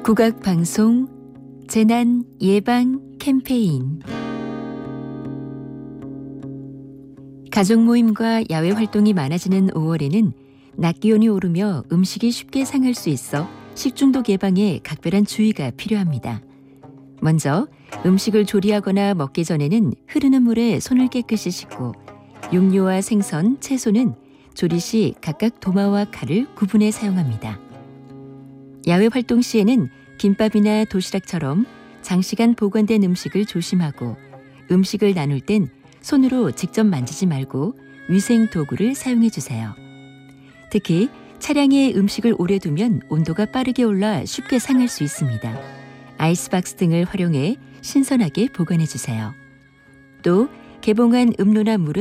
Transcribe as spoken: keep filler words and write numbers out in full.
국악방송 재난 예방 캠페인. 가족 모임과 야외 활동이 많아지는 오월에는 낮 기온이 오르며 음식이 쉽게 상할 수 있어 식중독 예방에 각별한 주의가 필요합니다. 먼저 음식을 조리하거나 먹기 전에는 흐르는 물에 손을 깨끗이 씻고, 육류와 생선, 채소는 조리 시 각각 도마와 칼을 구분해 사용합니다. 야외 활동 시에는 김밥이나 도시락처럼 장시간 보관된 음식을 조심하고, 음식을 나눌 땐 손으로 직접 만지지 말고 위생 도구를 사용해 주세요. 특히 차량에 음식을 오래 두면 온도가 빠르게 올라 쉽게 상할 수 있습니다. 아이스박스 등을 활용해 신선하게 보관해 주세요. 또 개봉한 음료나 물은